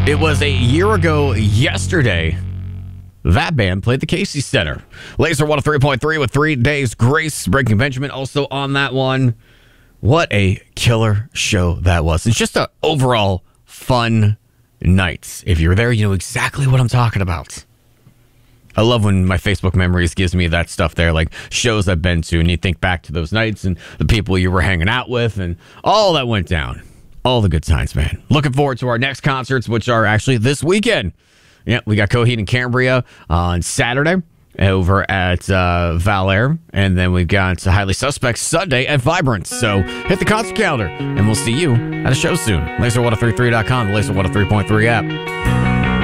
It was a year ago yesterday. That band played the Casey Center. Laser 103.3 with 3 Days Grace. Breaking Benjamin also on that one. What a killer show that was. It's just an overall fun night. If you're there, you know exactly what I'm talking about. I love when my Facebook memories gives me that stuff there, like shows I've been to, and you think back to those nights and the people you were hanging out with and all that went down. All the good times, man. Looking forward to our next concerts, which are actually this weekend. Yeah, we got Coheed and Cambria on Saturday over at Valair, and then we've got Highly Suspect Sunday at Vibrant. So hit the concert calendar, and we'll see you at a show soon. Laser1033.com, the Laser 103.3 app.